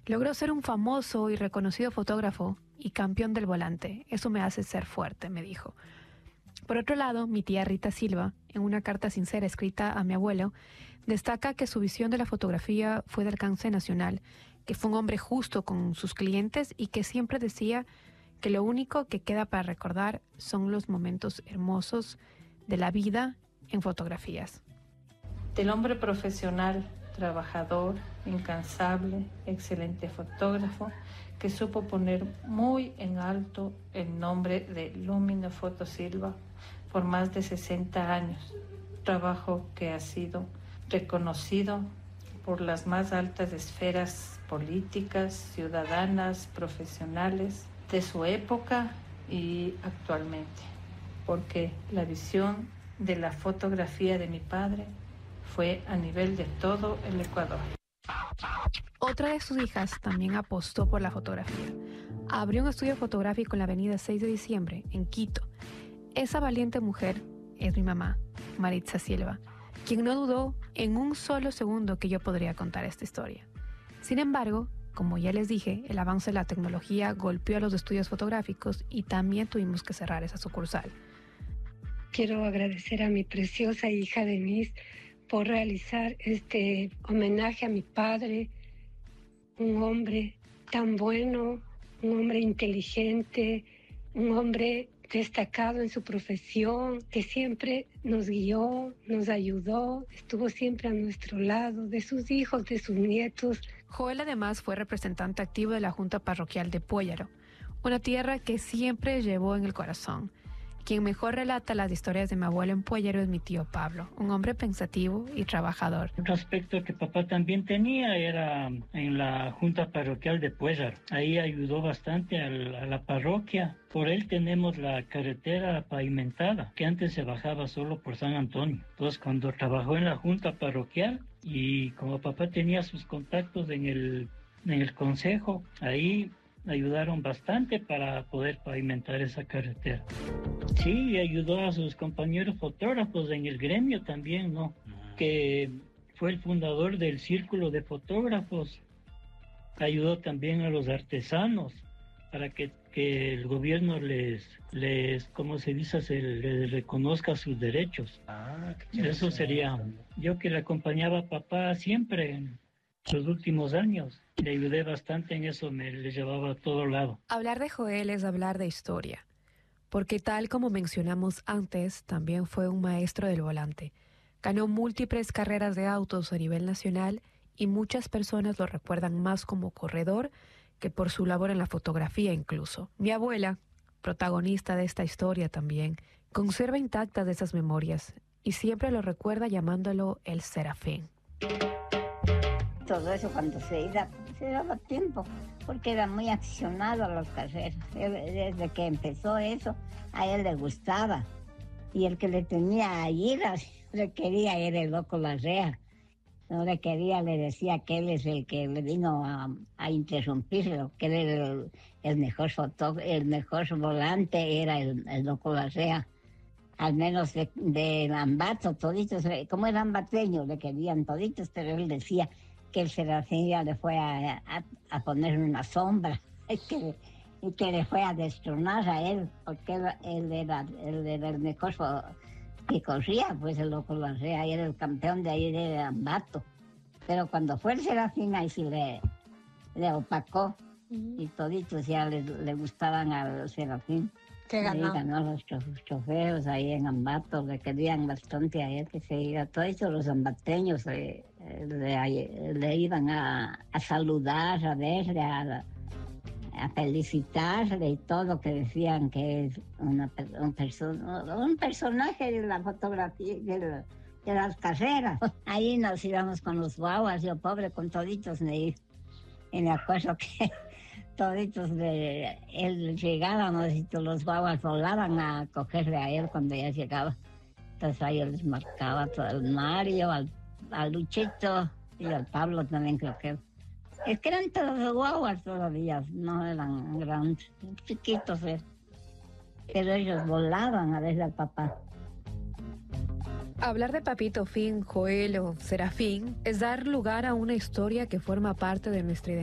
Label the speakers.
Speaker 1: Logró ser un famoso y reconocido fotógrafo y campeón del volante. Eso me hace ser fuerte, me dijo. Por otro lado, mi tía Rita Silva, en una carta sincera escrita a mi abuelo, destaca que su visión de la fotografía fue de alcance nacional, que fue un hombre justo con sus clientes y que siempre decía que lo único que queda para recordar son los momentos hermosos de la vida en fotografías.
Speaker 2: Del hombre profesional, trabajador, incansable, excelente fotógrafo, que supo poner muy en alto el nombre de Lumino Foto Silva por más de 60 años, trabajo que ha sido reconocido por las más altas esferas políticas, ciudadanas, profesionales de su época y actualmente, porque la visión de la fotografía de mi padre fue a nivel de todo el Ecuador.
Speaker 1: Otra de sus hijas también apostó por la fotografía. Abrió un estudio fotográfico en la avenida 6 de diciembre, en Quito. Esa valiente mujer es mi mamá, Maritza Silva, quien no dudó en un solo segundo que yo podría contar esta historia. Sin embargo, como ya les dije, el avance de la tecnología golpeó a los estudios fotográficos y también tuvimos que cerrar esa sucursal.
Speaker 3: Quiero agradecer a mi preciosa hija Denise por realizar este homenaje a mi padre, un hombre tan bueno, un hombre inteligente, un hombre destacado en su profesión, que siempre nos guió, nos ayudó, estuvo siempre a nuestro lado, de sus hijos, de sus nietos.
Speaker 1: Joel además fue representante activo de la Junta Parroquial de Puellaro, una tierra que siempre llevó en el corazón. Quien mejor relata las historias de mi abuelo en Puellaro es mi tío Pablo, un hombre pensativo y trabajador.
Speaker 4: Otro aspecto que papá también tenía era en la Junta Parroquial de Puellaro. Ahí ayudó bastante a la parroquia. Por él tenemos la carretera pavimentada, que antes se bajaba solo por San Antonio. Entonces, cuando trabajó en la Junta Parroquial y como papá tenía sus contactos en el consejo, ahí ayudaron bastante para poder pavimentar esa carretera. Sí, ayudó a sus compañeros fotógrafos en el gremio también, ¿no? Que fue el fundador del Círculo de Fotógrafos. Ayudó también a los artesanos para que el gobierno les ¿cómo se dice? Les reconozca sus derechos. Eso sería, yo que le acompañaba a papá siempre en los últimos años. Le ayudé bastante en eso, le llevaba a todo lado.
Speaker 1: Hablar de Joel es hablar de historia, porque tal como mencionamos antes, también fue un maestro del volante. Ganó múltiples carreras de autos a nivel nacional y muchas personas lo recuerdan más como corredor que por su labor en la fotografía incluso. Mi abuela, protagonista de esta historia también, conserva intactas de esas memorias y siempre lo recuerda llamándolo el Serafín.
Speaker 5: Todo eso cuando se daba tiempo, porque era muy aficionado a las carreras. Desde que empezó eso, a él le gustaba. Y el que le tenía ira, le quería, era el loco Larrea. No le quería, le decía que él es el que le vino a interrumpirlo, que él era el mejor el mejor volante era el loco Larrea. Al menos de Ambato, toditos, como eran ambateños, le querían toditos, pero él decía que el Serafín ya le fue a poner una sombra y que le fue a destronar a él, porque él era el mejor que corría, pues el loco Larrea, era el campeón de ahí de Ambato. Pero cuando fue el Serafín, ahí sí le opacó, y toditos ya le gustaban al Serafín.
Speaker 6: ¿Qué ganó?
Speaker 5: Ganó los choferos ahí en Ambato, le querían bastante a él, que se iba. Todos los ambateños le iban a saludar, a verle, a felicitarle y todo, que decían que es un personaje de la fotografía, de las carreras. Ahí nos íbamos con los guaguas, yo pobre con toditos me iba. Y me acuerdo que toditos él llegábamos y los guaguas volaban a cogerle a él cuando ya llegaba. Entonces ahí les marcaba todo al Mario, al Luchito y al Pablo también creo que. Es que eran todos guaguas todavía, no eran grandes, chiquitos, pero ellos volaban a verle al papá.
Speaker 1: Hablar de Papito Fin, Joel o Serafín es dar lugar a una historia que forma parte de nuestra identidad.